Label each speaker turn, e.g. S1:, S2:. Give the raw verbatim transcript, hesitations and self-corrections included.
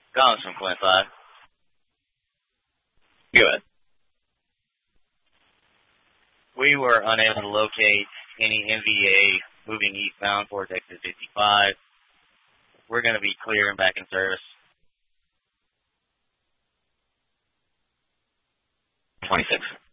S1: Collins from Flint five.
S2: Go ahead.
S1: We were unable to locate any N V A moving eastbound towards exit fifty-five. We're going to be clear and back in service.
S2: twenty-six.